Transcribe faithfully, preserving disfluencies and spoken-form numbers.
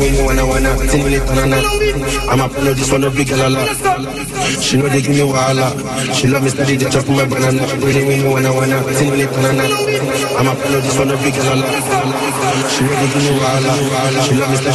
Me wanna wanna, ten minute banana. I'm up on this one, a big gala. She know they give me wahala. She love me steady, they chop my banana. Really me wanna wanna, ten minute banana. I'm up on this one, a big gala. She know they give me wahala. She love me steady.